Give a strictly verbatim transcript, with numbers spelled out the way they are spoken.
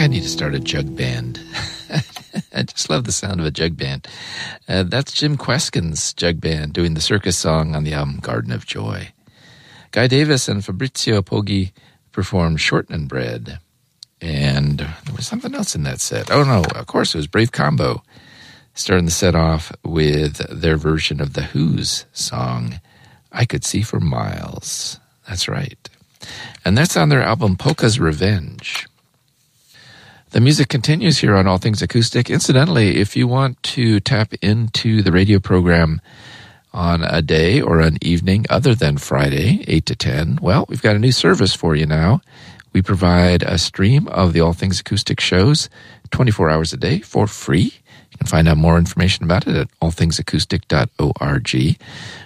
I need to start a jug band. I just love the sound of a jug band. Uh, that's Jim Kweskin's jug band doing the circus song on the album Garden of Joy. Guy Davis and Fabrizio Poggi performed Shortening Bread. And there was something else in that set. Oh, no, of course, it was Brave Combo, starting the set off with their version of The Who's song, I Could See for Miles. That's right. And that's on their album Polka's Revenge. The music continues here on All Things Acoustic. Incidentally, if you want to tap into the radio program on a day or an evening other than Friday, eight to ten, well, we've got a new service for you now. We provide a stream of the All Things Acoustic shows twenty-four hours a day for free. You can find out more information about it at all things acoustic dot org.